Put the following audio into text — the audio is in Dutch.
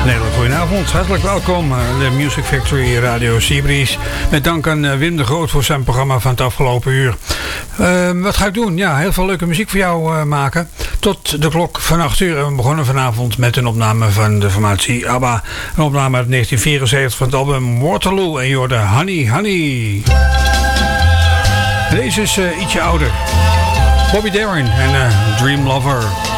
Goedenavond, hartelijk welkom. De Music Factory Radio Seabreeze. Met dank aan Wim de Groot voor zijn programma van het afgelopen uur. Wat ga ik doen? Ja, heel veel leuke muziek voor jou maken. Tot de klok van 8 uur. En we begonnen vanavond met een opname van de formatie ABBA. Een opname uit 1974 van het album Waterloo. En je hoorde Honey, Honey. Deze is ietsje ouder. Bobby Darin en Dream Lover.